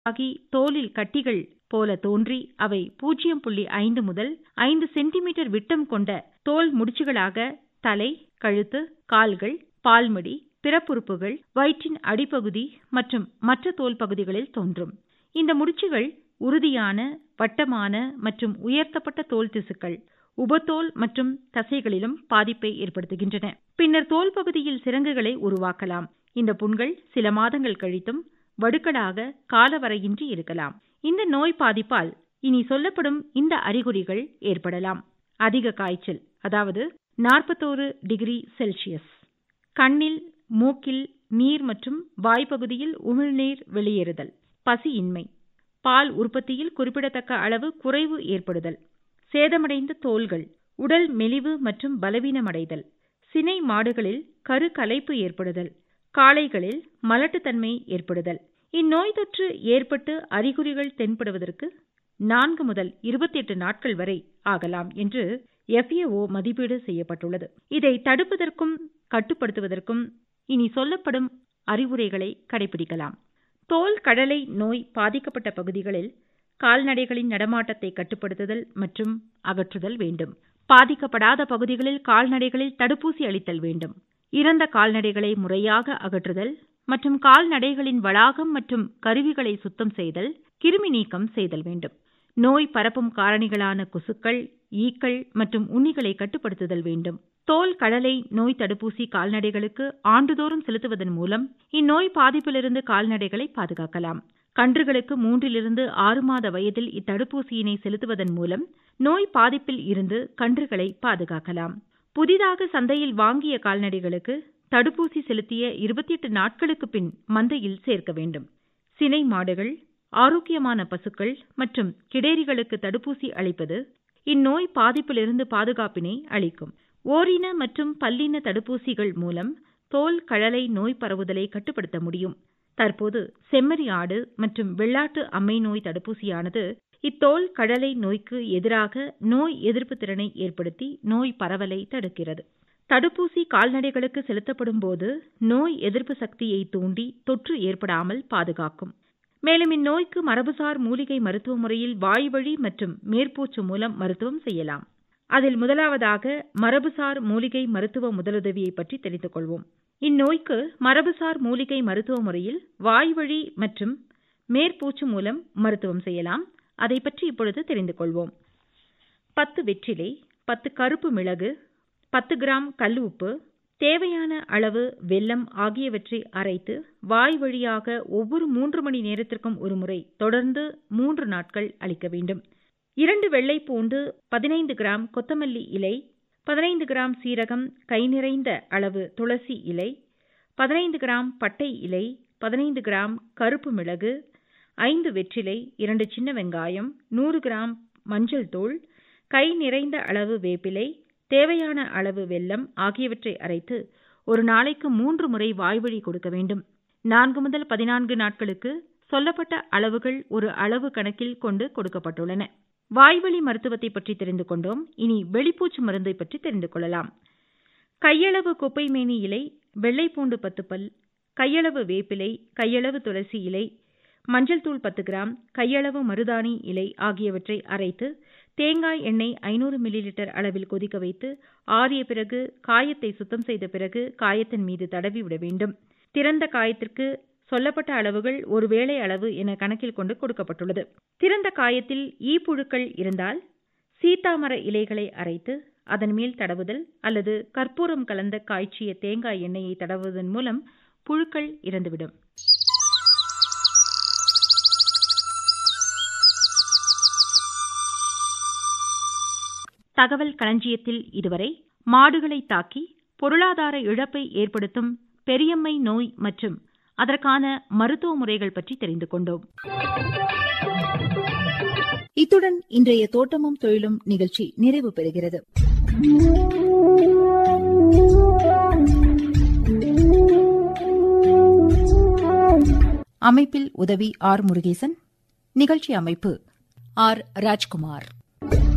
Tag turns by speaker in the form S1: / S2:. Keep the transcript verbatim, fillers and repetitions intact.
S1: ஆகி தோலில் கட்டிகள் போல தோன்றி அவை பூஜ்ஜியம் புள்ளி ஐந்து முதல் ஐந்து சென்டிமீட்டர் விட்டம் கொண்ட தோல் முடிச்சுகளாக தலை, கழுத்து, கால்கள், பால்மடி, பிறப்புறுப்புகள், வயிற்றின் அடிப்பகுதி மற்றும் மற்ற தோல் பகுதிகளில் தோன்றும். இந்த முடிச்சுகள் உறுதியான, வட்டமான மற்றும் உயர்த்தப்பட்ட தோல் திசுக்கள், உபத்தோல் மற்றும் தசைகளிலும் பாதிப்பை ஏற்படுத்துகின்றன. பின்னர் தோல் பகுதியில் சிரங்குகளை உருவாக்கலாம். இந்த புண்கள் சில மாதங்கள் கழித்தும் வடுக்களாக காலவரையின்றி இருக்கலாம். இந்த நோய் பாதிப்பால் இனி சொல்லப்படும் இந்த அறிகுறிகள் ஏற்படலாம். அதிக காய்ச்சல், அதாவது நாற்பத்தொரு டிகிரி செல்சியஸ், கண்ணில், மூக்கில் நீர் மற்றும் வாய்ப்பகுதியில் உமிழ்நீர் வெளியேறுதல், பசியின்மை, பால் உற்பத்தியில் குறிப்பிடத்தக்க அளவு குறைவு ஏற்படுதல், சேதமடைந்த தோல்கள், உடல் மெலிவு மற்றும் பலவீனமடைதல், சினை மாடுகளில் கரு கலைப்பு ஏற்படுதல், காளைகளில் மலட்டுத்தன்மை ஏற்படுதல். இந்நோய் தொற்று ஏற்பட்டு அறிகுறிகள் தென்படுவதற்கு நான்கு முதல் இருபத்தி எட்டு நாட்கள் வரை ஆகலாம் என்று எஃப் ஏ ஓ மதிப்பீடு செய்யப்பட்டுள்ளது. இதை தடுப்பதற்கும் கட்டுப்படுத்துவதற்கும் இனி சொல்லப்படும் அறிவுரைகளை கடைபிடிக்கலாம். தோல் கடலை நோய் பாதிக்கப்பட்ட பகுதிகளில் கால்நடைகளின் நடமாட்டத்தை கட்டுப்படுத்துதல் மற்றும் அகற்றுதல் வேண்டும். பாதிக்கப்படாத பகுதிகளில் கால்நடைகளில் தடுப்பூசி அளித்தல் வேண்டும். இறந்த கால்நடைகளை முறையாக அகற்றுதல் மற்றும் கால்நடைகளின் வளாகம் மற்றும் கருவிகளை சுத்தம் செய்தல், கிருமி நீக்கம் செய்தல் வேண்டும். நோய் பரப்பும் காரணிகளான கொசுக்கள், ஈக்கள் மற்றும் உண்ணிகளை கட்டுப்படுத்துதல் வேண்டும். தோல் கடலை நோய் தடுப்பூசி கால்நடைகளுக்கு ஆண்டுதோறும் செலுத்துவதன் மூலம் இந்நோய் பாதிப்பிலிருந்து கால்நடைகளை பாதுகாக்கலாம். கன்றுகளுக்கு மூன்றிலிருந்து ஆறு மாத வயதில் இத்தடுப்பூசியினை செலுத்துவதன் மூலம் நோய் பாதிப்பில் இருந்து கன்றுகளை பாதுகாக்கலாம். புதிதாக சந்தையில் வாங்கிய கால்நடைகளுக்கு தடுப்பூசி செலுத்திய இருபத்தி எட்டு நாட்களுக்கு பின் மந்தையில் சேர்க்க வேண்டும். சினை மாடுகள், ஆரோக்கியமான பசுக்கள் மற்றும் கிடேரிகளுக்கு தடுப்பூசி அளிப்பது இந்நோய் பாதிப்பிலிருந்து பாதுகாப்பினை அளிக்கும். ஓரின மற்றும் பல்லின தடுப்பூசிகள் மூலம் தோல் கழலை நோய் பரவுதலை கட்டுப்படுத்த முடியும். தற்போது செம்மறி ஆடு மற்றும் வெள்ளாட்டு அம்மை நோய் தடுப்பூசியானது இத்தோல் கழலை நோய்க்கு எதிராக நோய் எதிர்ப்பு திறனை ஏற்படுத்தி நோய் பரவலை தடுக்கிறது. தடுப்பூசி கால்நடைகளுக்கு செலுத்தப்படும் போது நோய் எதிர்ப்பு சக்தியை தூண்டி தொற்று ஏற்படாமல் பாதுகாக்கும். மேலும் இந்நோய்க்கு மரபுசார் மூலிகை மருத்துவ முறையில் வாய்வழி மற்றும் மேற்பூச்சு மூலம் மருத்துவம் செய்யலாம். அதில் முதலாவதாக மரபுசார் மூலிகை மருத்துவ முதலுதவியை பற்றி தெரிந்து கொள்வோம். இந்நோய்க்கு மரபுசார் மூலிகை மருத்துவ முறையில் வாய்வழி மற்றும் மேற்பூச்சு மூலம் மருத்துவம் செய்யலாம். அதை பற்றி இப்பொழுது தெரிந்து கொள்வோம். பத்து வெற்றிலை, பத்து கருப்பு மிளகு, பத்து கிராம் கல் உப்பு, தேவையான அளவு வெல்லம் ஆகியவற்றை அரைத்து வாய் வழியாக ஒவ்வொரு மூன்று மணி நேரத்திற்கும் ஒரு முறை தொடர்ந்து மூன்று நாட்கள் அளிக்க வேண்டும். இரண்டு வெள்ளை பூண்டு, பதினைந்து கிராம் கொத்தமல்லி இலை, பதினைந்து கிராம் சீரகம், கை நிறைந்த அளவு துளசி இலை, பதினைந்து கிராம் பட்டை இலை, பதினைந்து கிராம் கருப்பு மிளகு, ஐந்து வெற்றிலை, இரண்டு சின்ன வெங்காயம், நூறு கிராம் மஞ்சள் தூள், கை நிறைந்த அளவு வேப்பிலை, தேவையான அளவு வெல்லம் ஆகியவற்றை அரைத்து ஒரு நாளைக்கு மூன்று முறை வாய்வழி கொடுக்க வேண்டும். நான்கு முதல் பதினான்கு நாட்களுக்கு சொல்லப்பட்ட அளவுகள் ஒரு அளவு கணக்கில் கொண்டு கொடுக்கப்பட்டுள்ளன. வாய்வழி மருத்துவத்தை பற்றி தெரிந்து கொண்டோம். இனி வெளிப்பூச்சு மருந்தை பற்றி தெரிந்து கொள்ளலாம். கையளவு குப்பைமேனி இலை, வெள்ளைப்பூண்டு பத்து பல், கையளவு வேப்பிலை, கையளவு துளசி இலை, மஞ்சள் தூள் பத்து கிராம், கையளவு மருதாணி இலை ஆகியவற்றை அரைத்து தேங்காய் எண்ணெய் ஐநூறு மில்லி லிட்டர் அளவில் கொதிக்க வைத்து ஆறிய பிறகு காயத்தை சுத்தம் செய்த பிறகு காயத்தின் மீது தடவி விட வேண்டும். திறந்த காயத்திற்கு சொல்லப்பட்ட அளவுகள் ஒரு வேளை அளவு என கணக்கில் கொண்டு கொடுக்கப்பட்டுள்ளது. திறந்த காயத்தில் ஈப்புழுக்கள் இருந்தால் சீத்தாமர இலைகளை அரைத்து அதன் மேல் தடவுதல் அல்லது கற்பூரம் கலந்த காய்ச்சிய தேங்காய் எண்ணெயை தடவுவதன் மூலம் புழுக்கள் இறந்துவிடும். தகவல் களஞ்சியத்தில் இதுவரை மாடுகளை தாக்கி பொருளாதார இழப்பை ஏற்படுத்தும் பெரியம்மை நோய் மற்றும் அதற்கான மருத்துவ முறைகள் பற்றி தெரிந்து கொண்டோம்.
S2: இத்துடன் இன்றைய தோட்டமும் தொழிலும் நிகழ்ச்சி நிறைவு பெறுகிறது. அமைப்பில் உதவி ஆர் முருகேசன், நிகழ்ச்சி அமைப்பு ஆர் ராஜ்குமார்.